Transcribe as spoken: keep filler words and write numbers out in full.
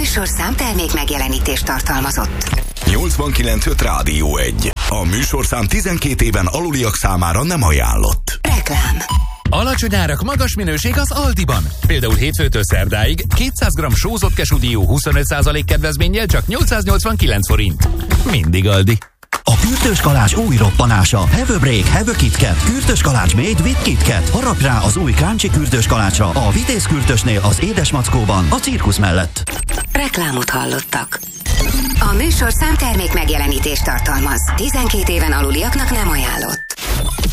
műsorszám termék megjelenítést tartalmazott. nyolcvankilenc öt Rádió egy. A műsorszám tizenkét éven aluliak számára nem ajánlott. Reklám. Alacsony árak, magas minőség az Aldiban. Például hétfőtől szerdáig kétszáz gramm sózott kesúdió huszonöt százalék kedvezménnyel csak nyolcszáznyolcvankilenc forint. Mindig Aldi. A kürtös kalács új roppanása. Have a break, have a KitKat. Kürtös kalács made with KitKat. Harapj rá az új crunchy kürtös kalácsra a Vitéz kürtösnél az Édesmackóban, a cirkusz mellett. Reklámot hallottak. A műsorszám termék megjelenítést tartalmaz. tizenkét éven aluliaknak nem ajánlott.